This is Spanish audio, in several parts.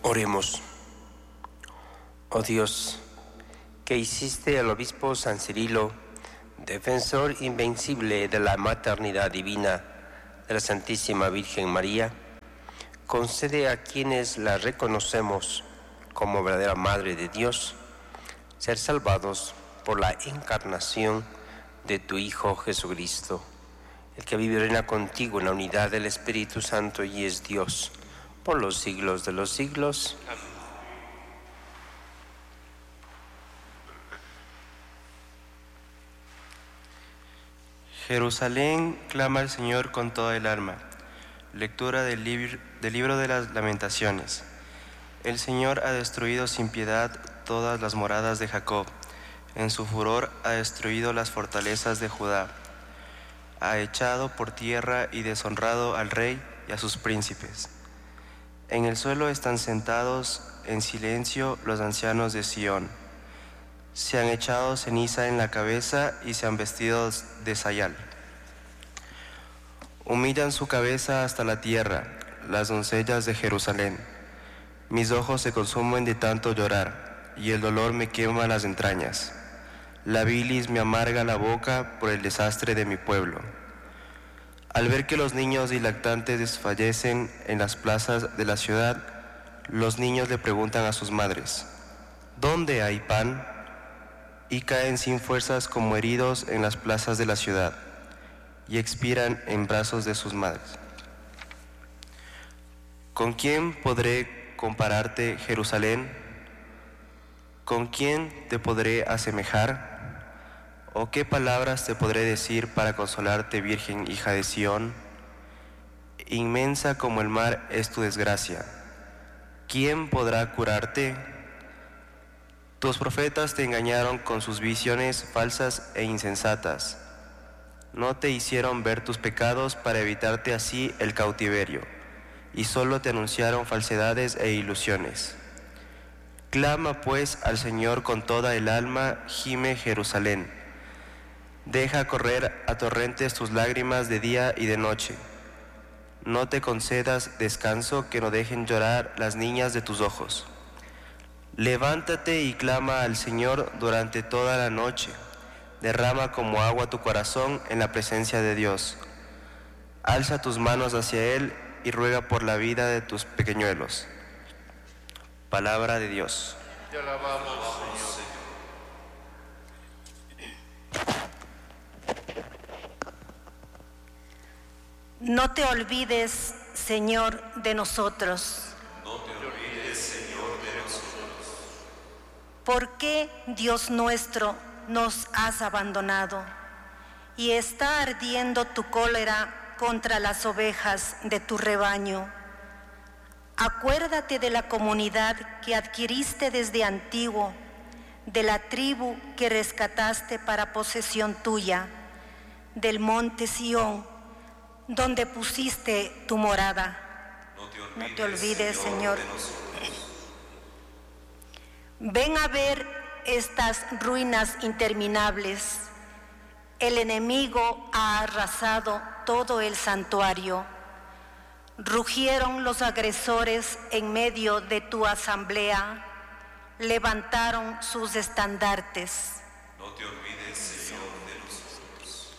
Oremos. Oh Dios, que hiciste al obispo San Cirilo, defensor invencible de la maternidad divina de la Santísima Virgen María, concede a quienes la reconocemos como verdadera Madre de Dios, ser salvados por la encarnación de tu Hijo Jesucristo, el que vive y reina contigo en la unidad del Espíritu Santo y es Dios, por los siglos de los siglos. Amén. Jerusalén clama al Señor con toda el alma. Lectura del libro de las Lamentaciones. El Señor ha destruido sin piedad todas las moradas de Jacob. En su furor ha destruido las fortalezas de Judá. Ha echado por tierra y deshonrado al rey y a sus príncipes. En el suelo están sentados en silencio los ancianos de Sión. Se han echado ceniza en la cabeza y se han vestido de sayal. Humillan su cabeza hasta la tierra, las doncellas de Jerusalén. Mis ojos se consumen de tanto llorar, y el dolor me quema las entrañas. La bilis me amarga la boca por el desastre de mi pueblo. Al ver que los niños y lactantes desfallecen en las plazas de la ciudad, los niños le preguntan a sus madres: ¿dónde hay pan? Y caen sin fuerzas como heridos en las plazas de la ciudad, y expiran en brazos de sus madres. ¿Con quién podré compararte, Jerusalén? ¿Con quién te podré asemejar? ¿O qué palabras te podré decir para consolarte, Virgen, hija de Sión? Inmensa como el mar es tu desgracia. ¿Quién podrá curarte? Tus profetas te engañaron con sus visiones falsas e insensatas. No te hicieron ver tus pecados para evitarte así el cautiverio, y solo te anunciaron falsedades e ilusiones. Clama pues al Señor con toda el alma, gime Jerusalén. Deja correr a torrentes tus lágrimas de día y de noche. No te concedas descanso, que no dejen llorar las niñas de tus ojos. Levántate y clama al Señor durante toda la noche. Derrama como agua tu corazón en la presencia de Dios. Alza tus manos hacia Él y ruega por la vida de tus pequeñuelos. Palabra de Dios. Te alabamos, Señor. No te olvides, Señor, de nosotros. No te olvides, Señor, de nosotros. ¿Por qué, Dios nuestro, nos has abandonado? Y está ardiendo tu cólera contra las ovejas de tu rebaño. Acuérdate de la comunidad que adquiriste desde antiguo, de la tribu que rescataste para posesión tuya, del monte Sión, donde pusiste tu morada. No te olvides, Señor. Ven a ver estas ruinas interminables. El enemigo ha arrasado todo el santuario. Rugieron los agresores en medio de tu asamblea. Levantaron sus estandartes. No te olvides, Señor, de nosotros.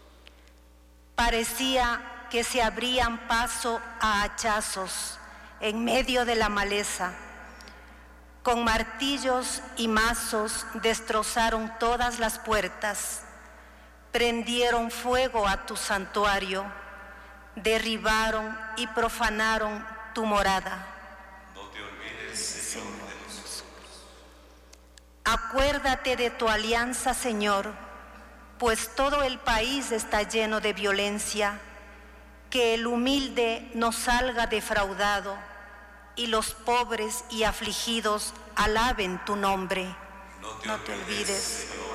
Parecía que se abrían paso a hachazos en medio de la maleza. Con martillos y mazos destrozaron todas las puertas, prendieron fuego a tu santuario, derribaron y profanaron tu morada. No te olvides, Señor, de nosotros. Acuérdate de tu alianza, Señor, pues todo el país está lleno de violencia. Que el humilde no salga defraudado, y los pobres y afligidos alaben tu nombre. No te olvides, Señor,